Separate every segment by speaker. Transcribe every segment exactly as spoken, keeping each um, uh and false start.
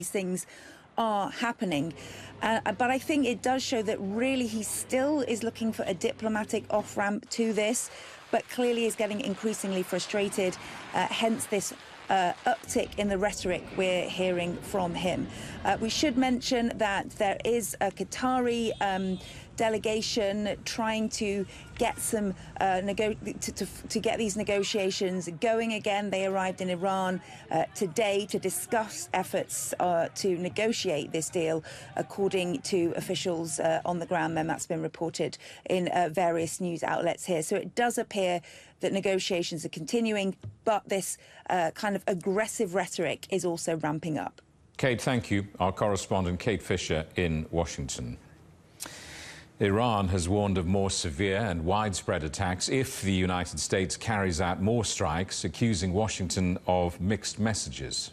Speaker 1: these things are happening. Uh, but I think it does show that really he still is looking for a diplomatic off-ramp to this, but clearly is getting increasingly frustrated, uh, hence this Uh, uptick in the rhetoric we're hearing from him. Uh, we should mention that there is a Qatari um, delegation trying to get some uh, nego to, to, to get these negotiations going again. They arrived in Iran uh, today to discuss efforts uh, to negotiate this deal, according to officials uh, on the ground. Then that's been reported in uh, various news outlets here. So it does appear that negotiations are continuing, but this uh, kind of aggressive rhetoric is also ramping up.
Speaker 2: Kate, thank you. Our correspondent Kate Fisher in Washington. Iran has warned of more severe and widespread attacks if the United States carries out more strikes, accusing Washington of mixed messages.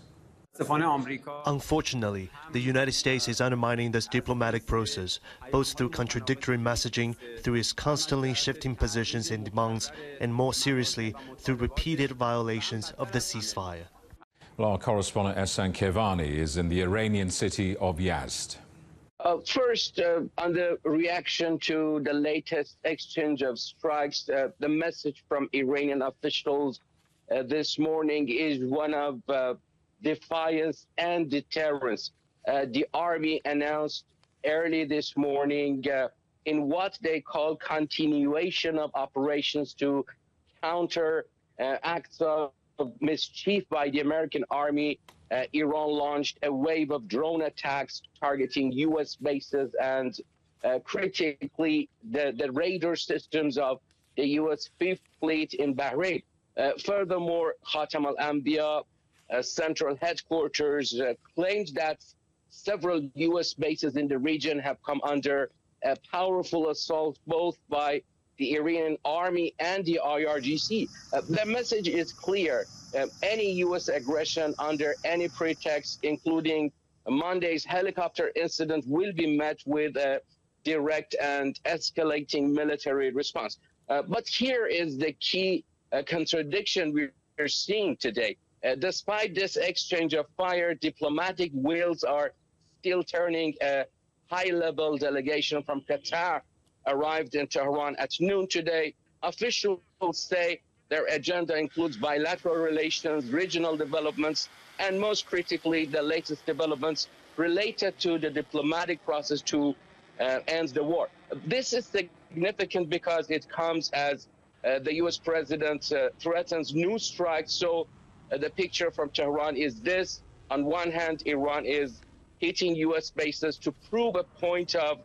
Speaker 3: Unfortunately, the United States is undermining this diplomatic process, both through contradictory messaging, through its constantly shifting positions and demands, and more seriously, through repeated violations of the ceasefire.
Speaker 2: Well, our correspondent Ehsan Kevani is in the Iranian city of Yazd.
Speaker 4: Uh, first, uh, on the reaction to the latest exchange of strikes, uh, the message from Iranian officials uh, this morning is one of uh, defiance and deterrence. Uh, the army announced early this morning uh, in what they call continuation of operations to counter uh, acts of mischief by the American army. Uh, Iran launched a wave of drone attacks targeting U S bases and uh, critically the, the radar systems of the U S Fifth Fleet in Bahrain. Uh, furthermore, Khatam al-Anbiya uh, central headquarters uh, claimed that several U S bases in the region have come under a powerful assault both by the Iranian army and the I R G C. Uh, the message is clear. Uh, any U S aggression under any pretext, including Monday's helicopter incident, will be met with a direct and escalating military response. Uh, but here is the key uh, contradiction we're seeing today. Uh, despite this exchange of fire, diplomatic wheels are still turning. A high-level delegation from Qatar arrived in Tehran at noon today. Officials say their agenda includes bilateral relations, regional developments, and most critically, the latest developments related to the diplomatic process to uh, end the war. This is significant because it comes as uh, the U S president uh, threatens new strikes. So uh, the picture from Tehran is this. On one hand, Iran is hitting U S bases to prove a point of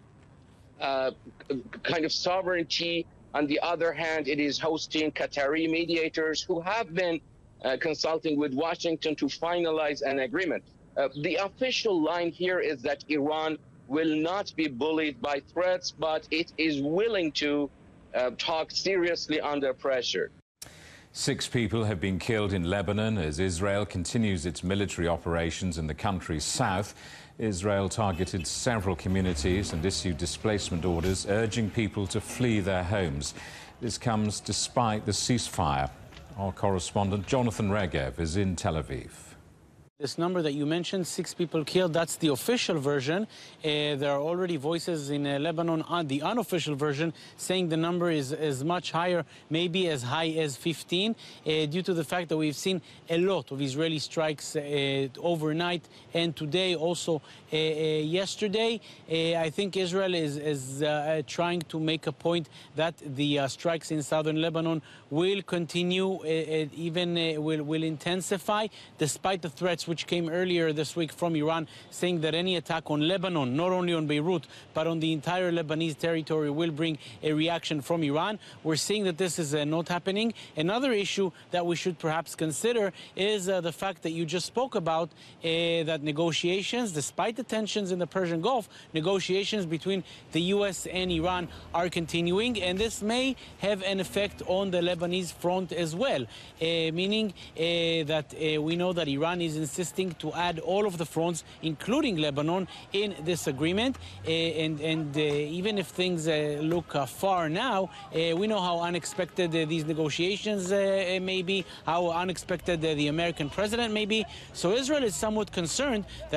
Speaker 4: uh, kind of sovereignty. On the other hand, it is hosting Qatari mediators who have been uh, consulting with Washington to finalize an agreement. Uh, the official line here is that Iran will not be bullied by threats, but it is willing to uh, talk seriously under pressure.
Speaker 2: Six people have been killed in Lebanon as Israel continues its military operations in the country's south. Israel targeted several communities and issued displacement orders urging people to flee their homes. This comes despite the ceasefire. Our correspondent Jonathan Regev is in Tel Aviv.
Speaker 5: This number that you mentioned, six people killed, that's the official version. Uh, there are already voices in uh, Lebanon on the unofficial version saying the number is, is much higher, maybe as high as fifteen, uh, due to the fact that we've seen a lot of Israeli strikes uh, overnight and today, also uh, uh, yesterday. Uh, I think Israel is, is uh, trying to make a point that the uh, strikes in southern Lebanon will continue, uh, even uh, will, will intensify, despite the threats which came earlier this week from Iran, saying that any attack on Lebanon, not only on Beirut, but on the entire Lebanese territory, will bring a reaction from Iran. We're seeing that this is uh, not happening. Another issue that we should perhaps consider is uh, the fact that you just spoke about, uh, that negotiations, despite the tensions in the Persian Gulf, negotiations between the U S and Iran are continuing, and this may have an effect on the Lebanese front as well, uh, meaning uh, that uh, we know that Iran is insisting to add all of the fronts, including Lebanon, in this agreement. Uh, and and uh, even if things uh, look uh, far now, uh, we know how unexpected uh, these negotiations uh, may be, how unexpected uh, the American president may be. So Israel is somewhat concerned that